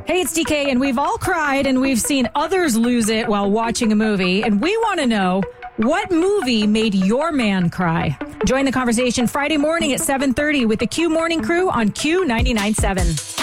Hey, it's DK, and we've all cried and we've seen others lose it while watching a movie. And we want to know, what movie made your man cry? Join the conversation Friday morning at 7:30 with the Q Morning Crew on Q99.7.